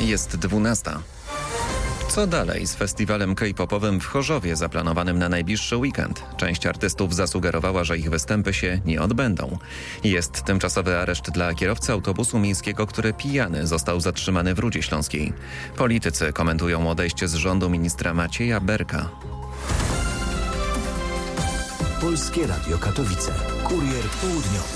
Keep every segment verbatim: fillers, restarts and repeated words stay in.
Jest dwunasta. Co dalej z festiwalem K-popowym w Chorzowie zaplanowanym na najbliższy weekend? Część artystów zasugerowała, że ich występy się nie odbędą. Jest tymczasowy areszt dla kierowcy autobusu miejskiego, który pijany został zatrzymany w Rudzie Śląskiej. Politycy komentują odejście z rządu ministra Macieja Berka. Polskie Radio Katowice. Kurier południowy.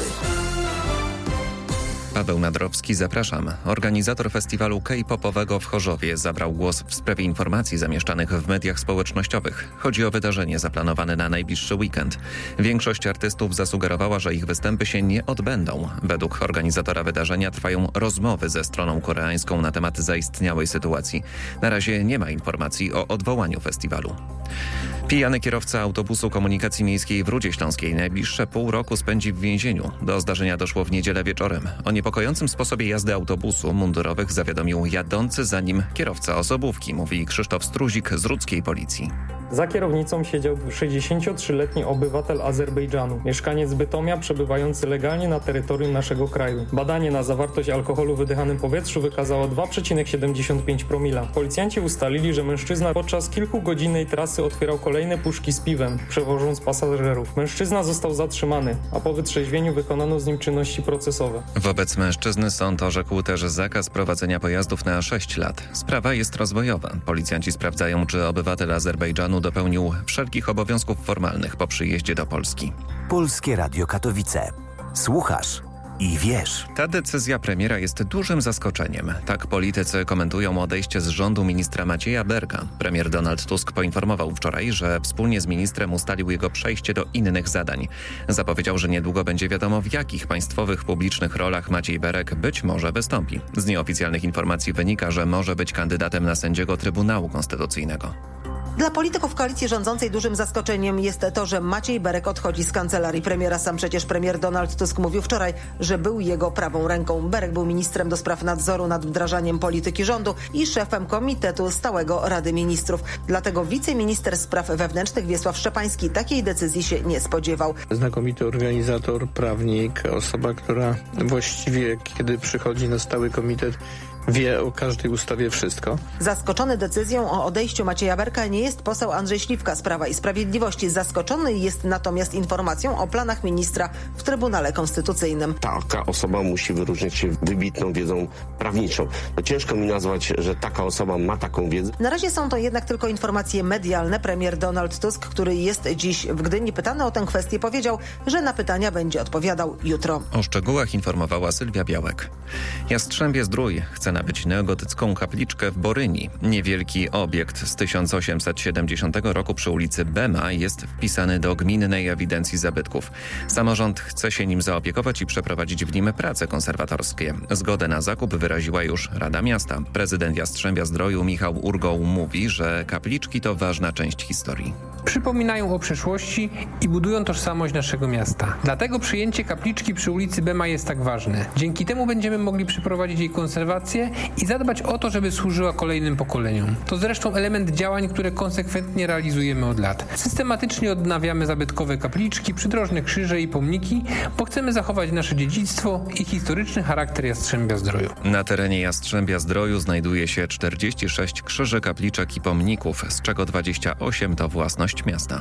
Paweł Nadrowski, zapraszam. Organizator festiwalu K-popowego w Chorzowie zabrał głos w sprawie informacji zamieszczanych w mediach społecznościowych. Chodzi o wydarzenie zaplanowane na najbliższy weekend. Większość artystów zasugerowała, że ich występy się nie odbędą. Według organizatora wydarzenia trwają rozmowy ze stroną koreańską na temat zaistniałej sytuacji. Na razie nie ma informacji o odwołaniu festiwalu. Pijany kierowca autobusu komunikacji miejskiej w Rudzie Śląskiej najbliższe pół roku spędzi w więzieniu. Do zdarzenia doszło w niedzielę wieczorem. O niepokojącym sposobie jazdy autobusu mundurowych zawiadomił jadący za nim kierowca osobówki, mówi Krzysztof Struzik z rudzkiej policji. Za kierownicą siedział sześćdziesięciotrzyletni obywatel Azerbejdżanu, mieszkaniec Bytomia przebywający legalnie na terytorium naszego kraju. Badanie na zawartość alkoholu w wydychanym powietrzu wykazało dwa przecinek siedemdziesiąt pięć promila. Policjanci ustalili, że mężczyzna podczas kilkugodzinnej trasy otwierał kolejne puszki z piwem, przewożąc pasażerów. Mężczyzna został zatrzymany, a po wytrzeźwieniu wykonano z nim czynności procesowe. Wobec mężczyzny sąd orzekł też zakaz prowadzenia pojazdów na sześć lat. Sprawa jest rozwojowa. Policjanci sprawdzają, czy obywatel Azerbejdżanu dopełnił wszelkich obowiązków formalnych po przyjeździe do Polski. Polskie Radio Katowice. Słuchasz i wiesz. Ta decyzja premiera jest dużym zaskoczeniem. Tak politycy komentują odejście z rządu ministra Macieja Berka. Premier Donald Tusk poinformował wczoraj, że wspólnie z ministrem ustalił jego przejście do innych zadań. Zapowiedział, że niedługo będzie wiadomo, w jakich państwowych publicznych rolach Maciej Berek być może wystąpi. Z nieoficjalnych informacji wynika, że może być kandydatem na sędziego Trybunału Konstytucyjnego. Dla polityków koalicji rządzącej dużym zaskoczeniem jest to, że Maciej Berek odchodzi z kancelarii premiera. Sam przecież premier Donald Tusk mówił wczoraj, że był jego prawą ręką. Berek był ministrem do spraw nadzoru nad wdrażaniem polityki rządu i szefem Komitetu Stałego Rady Ministrów. Dlatego wiceminister spraw wewnętrznych Wiesław Szczepański takiej decyzji się nie spodziewał. Znakomity organizator, prawnik, osoba, która właściwie kiedy przychodzi na stały komitet, wie o każdej ustawie wszystko. Zaskoczony decyzją o odejściu Macieja Berka nie jest poseł Andrzej Śliwka z Prawa i Sprawiedliwości. Zaskoczony jest natomiast informacją o planach ministra w Trybunale Konstytucyjnym. Taka osoba musi wyróżniać się wybitną wiedzą prawniczą. No ciężko mi nazwać, że taka osoba ma taką wiedzę. Na razie są to jednak tylko informacje medialne. Premier Donald Tusk, który jest dziś w Gdyni, pytany o tę kwestię, powiedział, że na pytania będzie odpowiadał jutro. O szczegółach informowała Sylwia Białek. Jastrzębie Zdrój chce nabyć neogotycką kapliczkę w Boryni. Niewielki obiekt z tysiąc osiemset siedemdziesiątego roku przy ulicy Bema jest wpisany do gminnej ewidencji zabytków. Samorząd chce się nim zaopiekować i przeprowadzić w nim prace konserwatorskie. Zgodę na zakup wyraziła już Rada Miasta. Prezydent Jastrzębia Zdroju Michał Urgoł mówi, że kapliczki to ważna część historii. Przypominają o przeszłości i budują tożsamość naszego miasta. Dlatego przyjęcie kapliczki przy ulicy Bema jest tak ważne. Dzięki temu będziemy mogli przeprowadzić jej konserwację i zadbać o to, żeby służyła kolejnym pokoleniom. To zresztą element działań, które konsekwentnie realizujemy od lat. Systematycznie odnawiamy zabytkowe kapliczki, przydrożne krzyże i pomniki, bo chcemy zachować nasze dziedzictwo i historyczny charakter Jastrzębia Zdroju. Na terenie Jastrzębia Zdroju znajduje się czterdzieści sześć krzyży, kapliczek i pomników, z czego dwadzieścia osiem to własność miasta.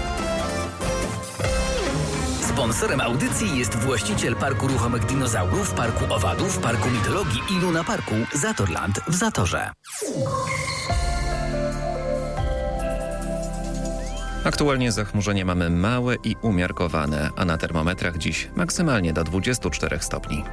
Sponsorem audycji jest właściciel Parku Ruchomych Dinozaurów, Parku Owadów, Parku Mitologii i Luna Parku Zatorland w Zatorze. Aktualnie zachmurzenie mamy małe i umiarkowane, a na termometrach dziś maksymalnie do dwudziestu czterech stopni.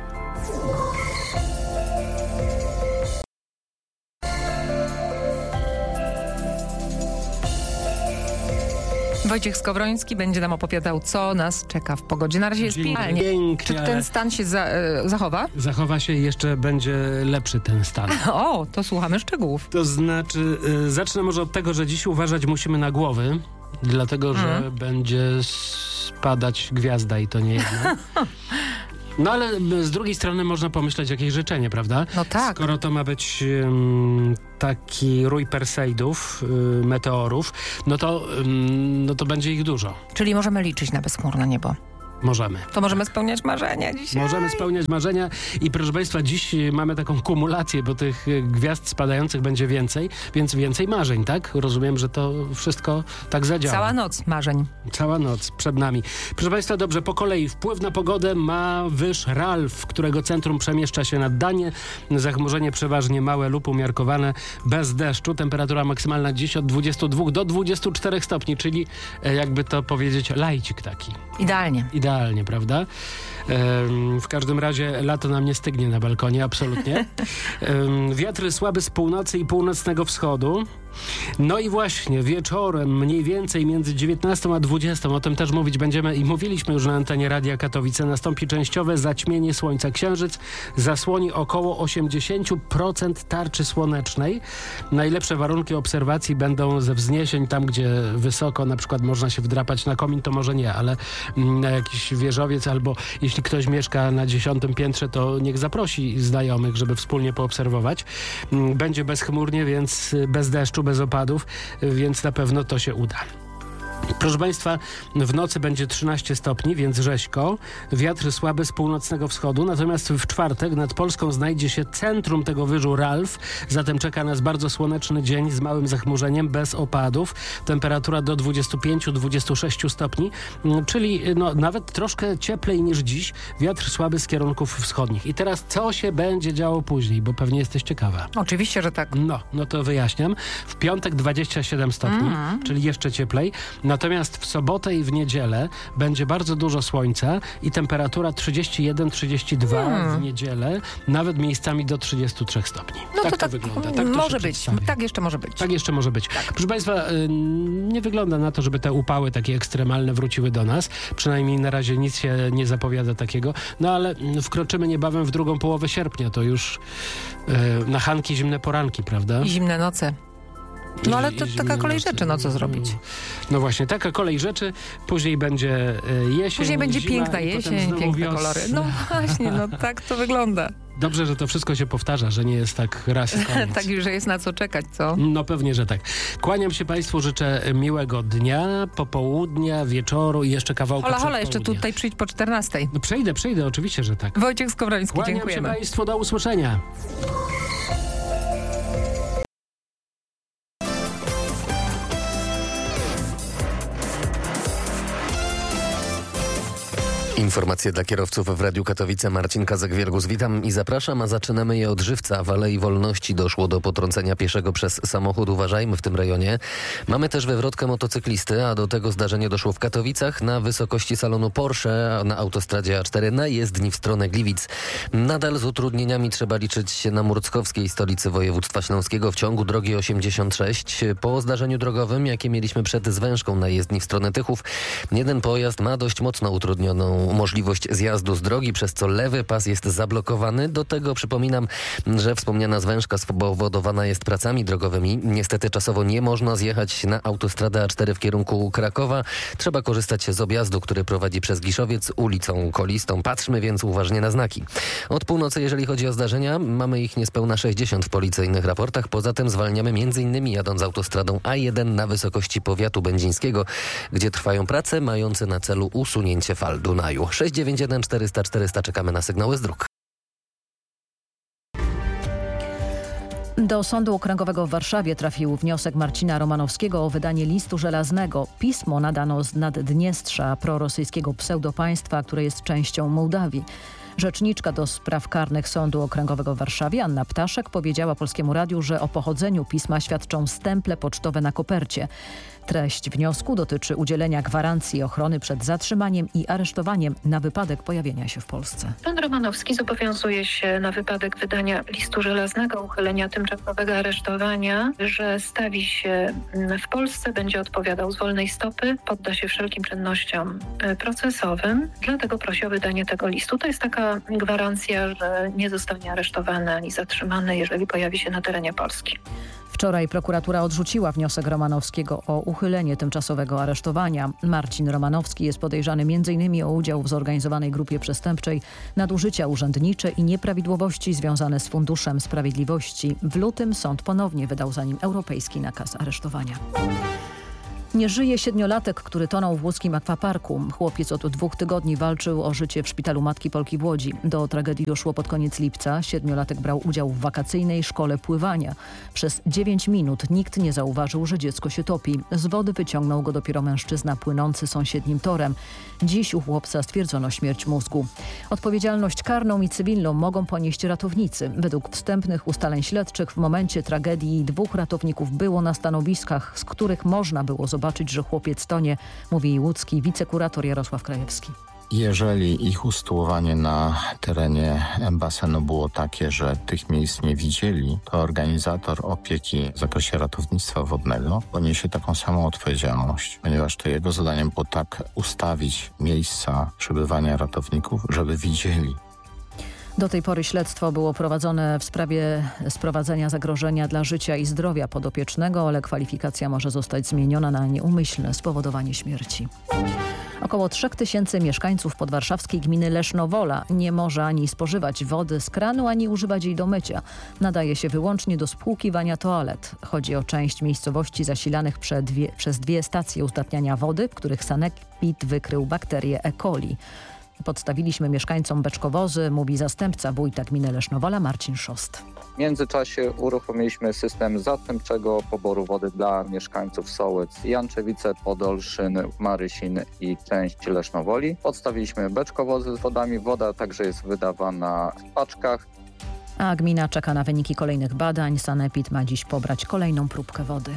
Wojciech Skowroński będzie nam opowiadał, co nas czeka w pogodzie. Na razie jest pięknie. Czy ten stan się za, e, zachowa? Zachowa się i jeszcze będzie lepszy ten stan. O, to słuchamy szczegółów. To znaczy, y, zacznę może od tego, że dziś uważać musimy na głowy, dlatego, że mm. będzie spadać gwiazda i to nie jedna. No ale z drugiej strony można pomyśleć jakieś życzenie, prawda? No tak. Skoro to ma być um, taki rój Perseidów, y, meteorów, no to, um, no to będzie ich dużo. Czyli możemy liczyć na bezchmurne niebo. Możemy. To możemy spełniać marzenia dzisiaj. Możemy spełniać marzenia i proszę Państwa, dziś mamy taką kumulację, bo tych gwiazd spadających będzie więcej, więc więcej marzeń, tak? Rozumiem, że to wszystko tak zadziała. Cała noc marzeń. Cała noc przed nami. Proszę Państwa, dobrze, po kolei wpływ na pogodę ma wyż Ralf, którego centrum przemieszcza się nad Danię. Zachmurzenie przeważnie małe lub umiarkowane, bez deszczu. Temperatura maksymalna dziś od dwudziestu dwóch do dwudziestu czterech stopni, czyli e, jakby to powiedzieć, lajcik taki. Idealnie. Idealnie, prawda? Ehm, w każdym razie lato nam nie stygnie na balkonie, absolutnie. Ehm, wiatry słabe z północy i północnego wschodu. No i właśnie wieczorem mniej więcej między dziewiętnastą a dwudziestą, o tym też mówić będziemy i mówiliśmy już na antenie Radia Katowice, nastąpi częściowe zaćmienie słońca. Księżyc zasłoni około osiemdziesiąt procent tarczy słonecznej. Najlepsze warunki obserwacji będą ze wzniesień, tam gdzie wysoko na przykład można się wdrapać na komin, to może nie, ale na jakiś wieżowiec albo jeśli ktoś mieszka na dziesiątym piętrze, to niech zaprosi znajomych, żeby wspólnie poobserwować. Będzie bezchmurnie, więc bez deszczu, bez opadów, więc na pewno to się uda. Proszę Państwa, w nocy będzie trzynaście stopni, więc rzeźko. Wiatr słaby z północnego wschodu, natomiast w czwartek nad Polską znajdzie się centrum tego wyżu Ralf, zatem czeka nas bardzo słoneczny dzień z małym zachmurzeniem, bez opadów. Temperatura do dwudziestu pięciu do dwudziestu sześciu stopni, czyli no, nawet troszkę cieplej niż dziś. Wiatr słaby z kierunków wschodnich. I teraz co się będzie działo później, bo pewnie jesteś ciekawa. Oczywiście, że tak. No, no to wyjaśniam. W piątek dwadzieścia siedem stopni, mm. czyli jeszcze cieplej. Natomiast w sobotę i w niedzielę będzie bardzo dużo słońca i temperatura trzydzieści jeden trzydzieści dwa hmm. w niedzielę, nawet miejscami do trzydziestu trzech stopni. No tak to, to tak wygląda. Tak to może być. Tak jeszcze może być. Tak jeszcze może być. Tak. Proszę Państwa, nie wygląda na to, żeby te upały takie ekstremalne wróciły do nas. Przynajmniej na razie nic się nie zapowiada takiego. No ale wkroczymy niebawem w drugą połowę sierpnia. To już na chanki zimne poranki, prawda? I zimne noce. No ale to taka kolej rzeczy, no co zrobić? No właśnie, taka kolej rzeczy. Później będzie jesień, Później będzie zima, piękna jesień, piękne wiosna. kolory. No właśnie, no tak to wygląda. Dobrze, że to wszystko się powtarza, że nie jest tak raz i koniec. Tak, że jest na co czekać, co? No pewnie, że tak. Kłaniam się Państwu, życzę miłego dnia, popołudnia, wieczoru i jeszcze kawałka Hola, hola, jeszcze tutaj przyjdź po czternastej. No przejdę, przejdę, oczywiście, że tak. Wojciech Skowroński, Kłaniam dziękujemy. Kłaniam się Państwu, do usłyszenia. Informacje dla kierowców w Radiu Katowice. Marcin Kazak-Wiergus, witam i zapraszam, a zaczynamy je od Żywca. W Alei Wolności doszło do potrącenia pieszego przez samochód. Uważajmy w tym rejonie. Mamy też wywrotkę motocyklisty, a do tego zdarzenie doszło w Katowicach na wysokości salonu Porsche na autostradzie A cztery na jezdni w stronę Gliwic. Nadal z utrudnieniami trzeba liczyć się na Murckowskiej, stolicy województwa śląskiego, w ciągu drogi osiemdziesiąt sześć. Po zdarzeniu drogowym, jakie mieliśmy przed Zwężką na jezdni w stronę Tychów, jeden pojazd ma dość mocno utrudnioną możliwość zjazdu z drogi, przez co lewy pas jest zablokowany. Do tego przypominam, że wspomniana Zwężka spowodowana jest pracami drogowymi. Niestety czasowo nie można zjechać na autostradę A cztery w kierunku Krakowa. Trzeba korzystać z objazdu, który prowadzi przez Giszowiec ulicą Kolistą. Patrzmy więc uważnie na znaki. Od północy, jeżeli chodzi o zdarzenia, mamy ich niespełna sześćdziesiąt w policyjnych raportach. Poza tym zwalniamy m.in. jadąc autostradą A jeden na wysokości powiatu będzińskiego, gdzie trwają prace mające na celu usunięcie fal Dunaju. sześć dziewięć jeden czterysta czterysta czekamy na sygnały z dróg. Do Sądu Okręgowego w Warszawie trafił wniosek Marcina Romanowskiego o wydanie listu żelaznego. Pismo nadano z Naddniestrza, prorosyjskiego pseudopaństwa, które jest częścią Mołdawii. Rzeczniczka do spraw karnych Sądu Okręgowego w Warszawie, Anna Ptaszek, powiedziała Polskiemu Radiu, że o pochodzeniu pisma świadczą stemple pocztowe na kopercie. Treść wniosku dotyczy udzielenia gwarancji ochrony przed zatrzymaniem i aresztowaniem na wypadek pojawienia się w Polsce. Pan Romanowski zobowiązuje się na wypadek wydania listu żelaznego, uchylenia tymczasowego aresztowania, że stawi się w Polsce, będzie odpowiadał z wolnej stopy, podda się wszelkim czynnościom procesowym. Dlatego prosi o wydanie tego listu. To jest taka gwarancja, że nie zostanie aresztowany ani zatrzymany, jeżeli pojawi się na terenie Polski. Wczoraj prokuratura odrzuciła wniosek Romanowskiego o uchylenie tymczasowego aresztowania. Marcin Romanowski jest podejrzany między innymi o udział w zorganizowanej grupie przestępczej, nadużycia urzędnicze i nieprawidłowości związane z Funduszem Sprawiedliwości. W lutym sąd ponownie wydał za nim europejski nakaz aresztowania. Nie żyje siedmiolatek, który tonął w łódzkim akwaparku. Chłopiec od dwóch tygodni walczył o życie w szpitalu Matki Polki w Łodzi. Do tragedii doszło pod koniec lipca. Siedmiolatek brał udział w wakacyjnej szkole pływania. Przez dziewięć minut nikt nie zauważył, że dziecko się topi. Z wody wyciągnął go dopiero mężczyzna płynący sąsiednim torem. Dziś u chłopca stwierdzono śmierć mózgu. Odpowiedzialność karną i cywilną mogą ponieść ratownicy. Według wstępnych ustaleń śledczych w momencie tragedii dwóch ratowników było na stanowiskach, z których można było zobaczyć, że chłopiec tonie, mówi łódzki wicekurator Jarosław Krajewski. Jeżeli ich usytuowanie na terenie basenu było takie, że tych miejsc nie widzieli, to organizator opieki w zakresie ratownictwa wodnego poniesie taką samą odpowiedzialność, ponieważ to jego zadaniem było tak ustawić miejsca przebywania ratowników, żeby widzieli. Do tej pory śledztwo było prowadzone w sprawie sprowadzenia zagrożenia dla życia i zdrowia podopiecznego, ale kwalifikacja może zostać zmieniona na nieumyślne spowodowanie śmierci. Około trzech tysięcy mieszkańców podwarszawskiej gminy Lesznowola nie może ani spożywać wody z kranu, ani używać jej do mycia. Nadaje się wyłącznie do spłukiwania toalet. Chodzi o część miejscowości zasilanych prze dwie, przez dwie stacje uzdatniania wody, w których sanepid wykrył bakterię E. coli. Podstawiliśmy mieszkańcom beczkowozy, mówi zastępca wójta gminy Lesznowola Marcin Szost. W międzyczasie uruchomiliśmy system zastępczego poboru wody dla mieszkańców Sołec, Janczewice, Podolszyn, Marysin i część Lesznowoli. Podstawiliśmy beczkowozy z wodami. Woda także jest wydawana w paczkach. A gmina czeka na wyniki kolejnych badań. Sanepid ma dziś pobrać kolejną próbkę wody.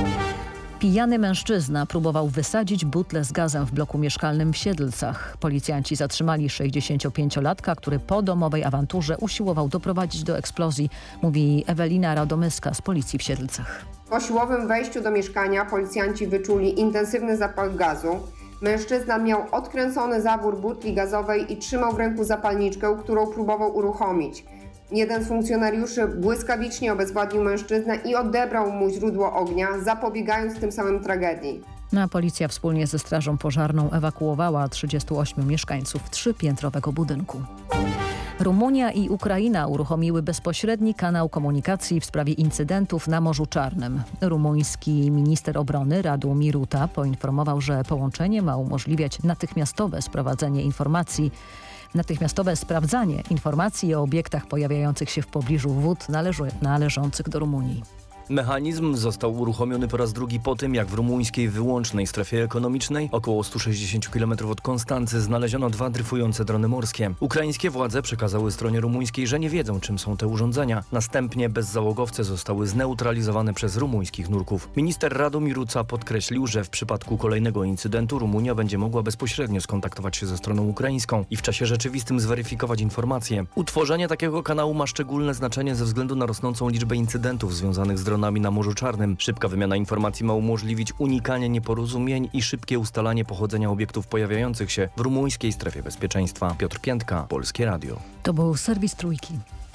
Pijany mężczyzna próbował wysadzić butlę z gazem w bloku mieszkalnym w Siedlcach. Policjanci zatrzymali sześćdziesięciopięciolatka, który po domowej awanturze usiłował doprowadzić do eksplozji, mówi Ewelina Radomyska z policji w Siedlcach. Po siłowym wejściu do mieszkania policjanci wyczuli intensywny zapach gazu. Mężczyzna miał odkręcony zawór butli gazowej i trzymał w ręku zapalniczkę, którą próbował uruchomić. Jeden z funkcjonariuszy błyskawicznie obezwładnił mężczyznę i odebrał mu źródło ognia, zapobiegając tym samym tragedii. A policja wspólnie ze strażą pożarną ewakuowała trzydziestu ośmiu mieszkańców trzypiętrowego budynku. Rumunia i Ukraina uruchomiły bezpośredni kanał komunikacji w sprawie incydentów na Morzu Czarnym. Rumuński minister obrony Radu Miruta poinformował, że połączenie ma umożliwiać natychmiastowe sprowadzenie informacji Natychmiastowe sprawdzanie informacji o obiektach pojawiających się w pobliżu wód należu- należących do Rumunii. Mechanizm został uruchomiony po raz drugi po tym, jak w rumuńskiej wyłącznej strefie ekonomicznej, około stu sześćdziesięciu kilometrów od Konstancy, znaleziono dwa dryfujące drony morskie. Ukraińskie władze przekazały stronie rumuńskiej, że nie wiedzą, czym są te urządzenia. Następnie bezzałogowce zostały zneutralizowane przez rumuńskich nurków. Minister Radomir Ruca podkreślił, że w przypadku kolejnego incydentu Rumunia będzie mogła bezpośrednio skontaktować się ze stroną ukraińską i w czasie rzeczywistym zweryfikować informacje. Utworzenie takiego kanału ma szczególne znaczenie ze względu na rosnącą liczbę incydentów związanych z dronami na Morzu Czarnym. Szybka wymiana informacji ma umożliwić unikanie nieporozumień i szybkie ustalanie pochodzenia obiektów pojawiających się w rumuńskiej strefie bezpieczeństwa. Piotr Piętka, Polskie Radio. To był serwis Trójki.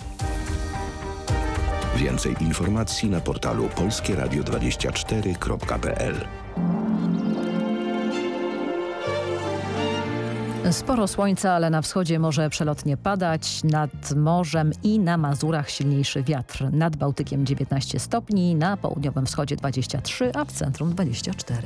Więcej informacji na portalu polskie radio dwadzieścia cztery kropka p l. Sporo słońca, ale na wschodzie może przelotnie padać. Nad morzem i na Mazurach silniejszy wiatr. Nad Bałtykiem dziewiętnaście stopni, na południowym wschodzie dwadzieścia trzy, a w centrum dwadzieścia cztery.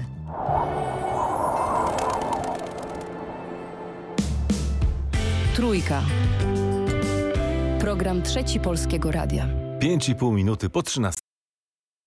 Trójka. Program Trzeci Polskiego Radia. Pięć i pół minuty po trzynastej.